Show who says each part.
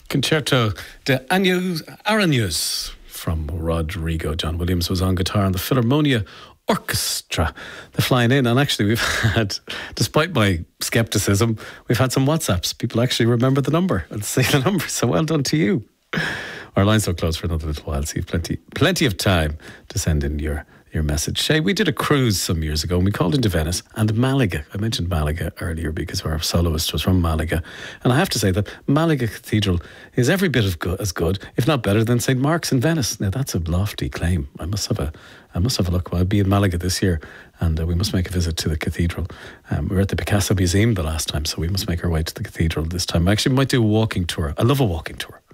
Speaker 1: Concerto de Arañas from Rodrigo. John Williams was on guitar and the Philharmonia Orchestra. They're flying in, and actually we've had, despite my scepticism, we've had some WhatsApps. People actually remember the number and say the number, so well done to you. Our line's so closed for another little while, so you've plenty of time to send in your message. Shay, we did a cruise some years ago and we called into Venice and Malaga. I mentioned Malaga earlier because our soloist was from Malaga, and I have to say that Malaga Cathedral is every bit as good, if not better, than St. Mark's in Venice. Now that's a lofty claim. I must have a look. I'll be in Malaga this year, and we must make a visit to the cathedral. We were at the Picasso Museum the last time, so we must make our way to the cathedral this time. I actually might do a walking tour. I love a walking tour.